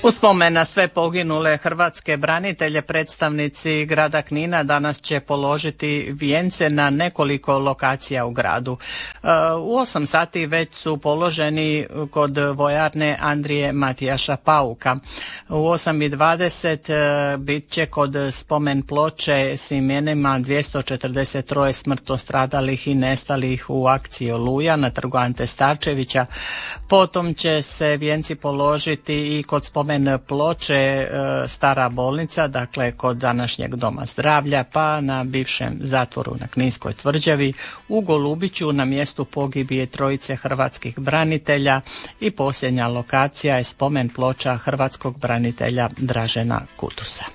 U spomen na sve poginule hrvatske branitelje predstavnici grada Knina danas će položiti vijence na nekoliko lokacija u gradu. U 8 sati već su položeni kod vojarne Andrije Matijaša Pauka. U 8:20 bit će kod spomen ploče s imenima 243 smrtno stradalih i nestalih u akciji Oluja na trgu Ante Starčevića. Potom će se vijenci položiti i kod spomen ploče Stara bolnica, dakle kod današnjeg doma zdravlja, pa na bivšem zatvoru na Kninskoj tvrđavi, u Golubiću na mjestu pogibije trojice hrvatskih branitelja i posljednja lokacija je spomen ploča hrvatskog branitelja Dražena Kutusa.